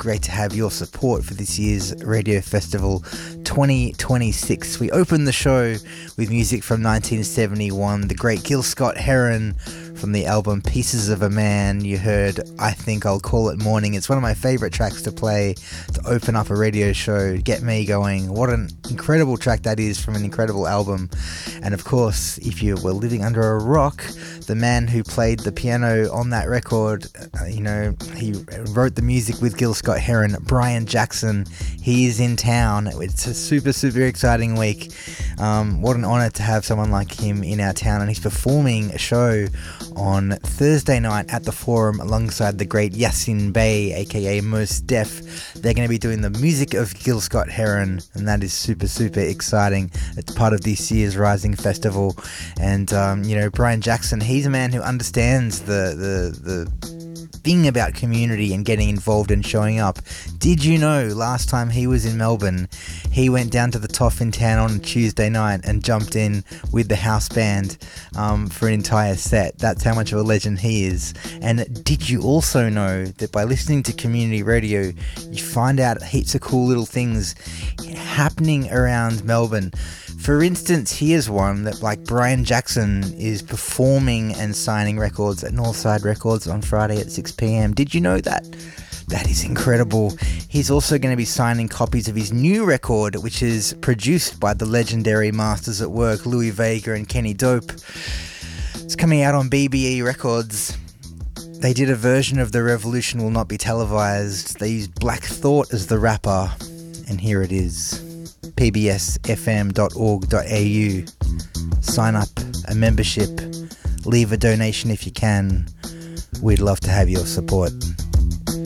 great to have your support for this year's Radio Festival 2026. We opened the show with music from 1971, the great Gil Scott-Heron. From the album Pieces of a Man, you heard I Think I'll Call It Morning. It's one of my favourite tracks to play to open up a radio show, get me going. What an incredible track that is from an incredible album. And of course, if you were living under a rock, the man who played the piano on that record, he wrote the music with Gil Scott-Heron, Brian Jackson. He is in town. It's a super, super exciting week. What an honour to have someone like him in our town, and he's performing a show on Thursday night at the Forum alongside the great Yasin Bey, aka Mos Def. They're going to be doing the music of Gil Scott-Heron, and that is super, super exciting. It's part of this year's Rising Festival. And Brian Jackson, he's a man who understands the thing about community and getting involved and showing up. Did you know last time he was in Melbourne, he went down to the Toff in town on a Tuesday night and jumped in with the house band for an entire set? That's how much of a legend he is. And did you also know that by listening to community radio, you find out heaps of cool little things happening around Melbourne? For instance, here's one that, like, Brian Jackson is performing and signing records at Northside Records on Friday at 6 p.m. Did you know that? That is incredible. He's also going to be signing copies of his new record, which is produced by the legendary Masters at Work, Louis Vega and Kenny Dope. It's coming out on BBE Records. They did a version of The Revolution Will Not Be Televised. They used Black Thought as the rapper, and here it is. pbsfm.org.au. Sign up a membership, leave a donation if you can. We'd love to have your support.